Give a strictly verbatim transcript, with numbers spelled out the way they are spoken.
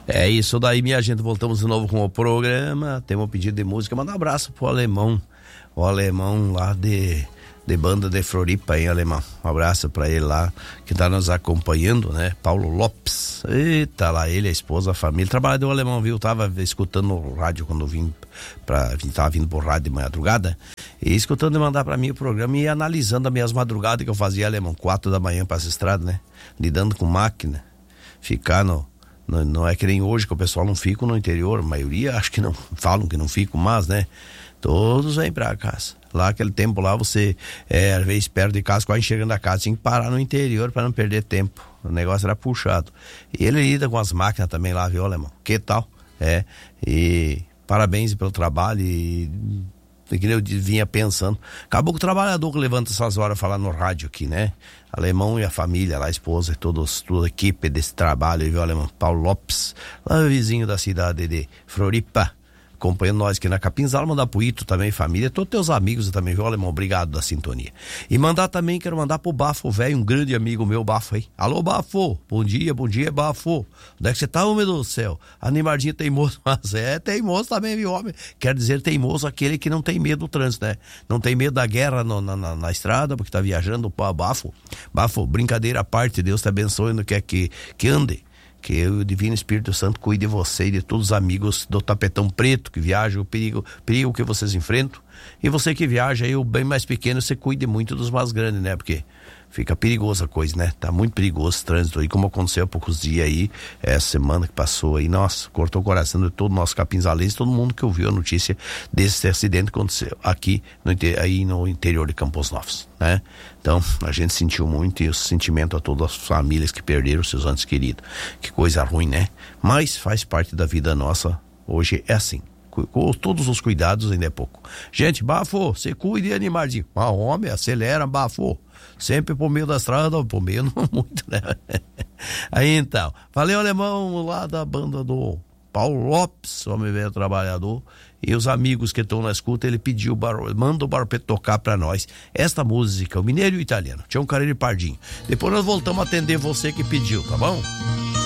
É isso daí, minha gente. Voltamos de novo com o programa. Temos um pedido de música. Manda um abraço pro alemão. O alemão lá de, de banda de Floripa, hein, alemão? Um abraço pra ele lá, que tá nos acompanhando, né? Paulo Lopes. Eita, lá ele, a esposa, a família. Trabalha do alemão, viu? Tava escutando o rádio quando eu vim pra. Tava vindo pro rádio de madrugada. E escutando e mandar pra mim o programa e analisando as minhas madrugadas que eu fazia, alemão. Quatro da manhã pra essa estrada, né? Lidando com máquina. Ficar no. Não, não é que nem hoje que o pessoal não fica no interior, a maioria acho que não, falam que não ficam, mas, né, todos vêm pra casa. Lá aquele tempo lá você, é, às vezes perto de casa, quase chegando a casa, tinha que parar no interior para não perder tempo, o negócio era puxado. E ele lida com as máquinas também lá, viu, alemão? Que tal? É, e parabéns pelo trabalho e... que eu vinha pensando, acabou que o trabalhador que levanta essas horas falar no rádio aqui, né? Alemão e a família lá, a esposa, todos, toda a equipe desse trabalho, viu, alemão? Paulo Lopes, lá vizinho da cidade de Floripa, acompanhando nós aqui na Capinzala. Mandar pro Ito também, família, todos teus amigos também, viu, alemão? Obrigado da sintonia. E mandar também, quero mandar pro Bafo, velho, um grande amigo meu, Bafo aí. Alô, Bafo, bom dia, bom dia, Bafo. Onde é que você tá, homem do céu? Animardinho teimoso, mas é teimoso também, viu, homem? Quer dizer teimoso aquele que não tem medo do trânsito, né? Não tem medo da guerra no, na, na, na estrada, porque tá viajando, pô, Bafo. Bafo, brincadeira à parte, Deus te abençoe no que é que, que ande. Que o Divino Espírito Santo cuide de você e de todos os amigos do Tapetão Preto que viajam, o perigo, perigo que vocês enfrentam. E você que viaja aí, o bem mais pequeno, você cuide muito dos mais grandes, né? Porque fica perigosa a coisa, né? Tá muito perigoso o trânsito aí, como aconteceu há poucos dias aí, essa semana que passou aí. Nossa, cortou o coração de todo o nosso capinzalense, todo mundo que ouviu a notícia desse acidente que aconteceu aqui no, aí no interior de Campos Novos, né? Então, a gente sentiu muito, e o sentimento a todas as famílias que perderam seus entes queridos. Que coisa ruim, né? Mas faz parte da vida nossa, hoje é assim. Com todos os cuidados ainda é pouco. Gente, Bafo, você cuide, animadinho. Ah, homem, acelera, Bafo. Sempre por meio da estrada, por meio não muito, né? Aí então, valeu, alemão, lá da banda do Paulo Lopes, homem velho trabalhador, e os amigos que estão na escuta, ele pediu, manda o Barpeto tocar pra nós esta música, o Mineiro e o Italiano, tinha um Carreiro e Pardinho. Depois nós voltamos a atender você que pediu, tá bom?